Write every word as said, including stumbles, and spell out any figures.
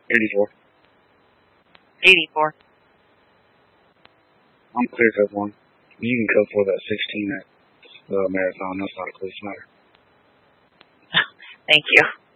eighty-four. eighty-four. I'm clear code one. You can code for that sixteen at the marathon. That's not a police matter. Thank you.